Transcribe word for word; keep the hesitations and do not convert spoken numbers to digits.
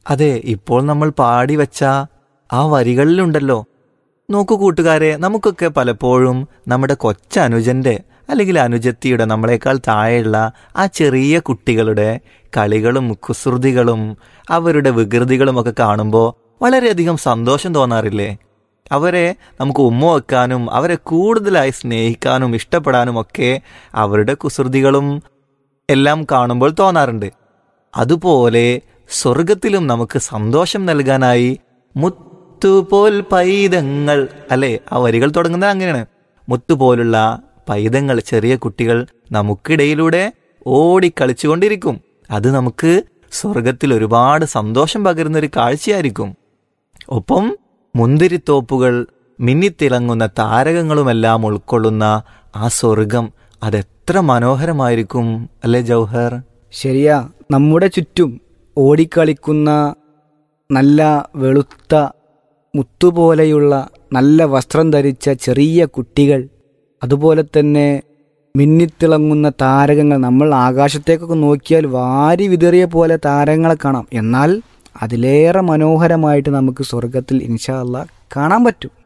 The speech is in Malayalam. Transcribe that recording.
അതെ, ഇപ്പോൾ നമ്മൾ പാടി വെച്ച ആ വരികളിലുണ്ടല്ലോ. നോക്കൂ കൂട്ടുകാരെ, നമുക്കൊക്കെ പലപ്പോഴും നമ്മുടെ കൊച്ചനുജന്റെ അല്ലെങ്കിൽ അനുജത്തിയുടെ നമ്മളെക്കാൾ താഴെയുള്ള ആ ചെറിയ കുട്ടികളുടെ കളികളും കുസൃതികളും അവരുടെ വികൃതികളുമൊക്കെ കാണുമ്പോൾ വളരെയധികം സന്തോഷം തോന്നാറില്ലേ? അവരെ നമുക്ക് ഉമ്മ വെക്കാനും അവരെ കൂടുതലായി സ്നേഹിക്കാനും ഇഷ്ടപ്പെടാനും ഒക്കെ അവരുടെ കുസൃതികളും എല്ലാം കാണുമ്പോൾ തോന്നാറുണ്ട്. അതുപോലെ സ്വർഗത്തിലും നമുക്ക് സന്തോഷം നൽകാനായി മുത്തുപോൽ പൈതങ്ങൾ, അല്ലെ? ആ വരികൾ തുടങ്ങുന്നത് അങ്ങനെയാണ്. മുത്തുപോലുള്ള പൈതങ്ങൾ, ചെറിയ കുട്ടികൾ നമുക്കിടയിലൂടെ ഓടിക്കളിച്ചുകൊണ്ടിരിക്കും. അത് നമുക്ക് സ്വർഗത്തിൽ ഒരുപാട് സന്തോഷം പകരുന്നൊരു കാഴ്ചയായിരിക്കും. ഒപ്പം മുന്തിരിത്തോപ്പുകൾ, മിന്നിത്തിളങ്ങുന്ന താരകങ്ങളുമെല്ലാം ഉൾക്കൊള്ളുന്ന ആ സ്വർഗം അതെത്ര മനോഹരമായിരിക്കും, അല്ലേ ജൗഹർ? ശരിയാ. നമ്മുടെ ചുറ്റും ഓടിക്കളിക്കുന്ന നല്ല വെളുത്ത മുത്തുപോലെയുള്ള നല്ല വസ്ത്രം ധരിച്ച ചെറിയ കുട്ടികൾ, അതുപോലെ തന്നെ മിന്നിത്തിളങ്ങുന്ന താരകങ്ങൾ. നമ്മൾ ആകാശത്തേക്കൊക്കെ നോക്കിയാൽ വാരി വിതറിയ പോലെ താരങ്ങളെ കാണാം. എന്നാൽ അതിലേറെ മനോഹരമായിട്ട് നമുക്ക് സ്വർഗത്തിൽ ഇൻഷാ അല്ലാഹ് കാണാൻ പറ്റും.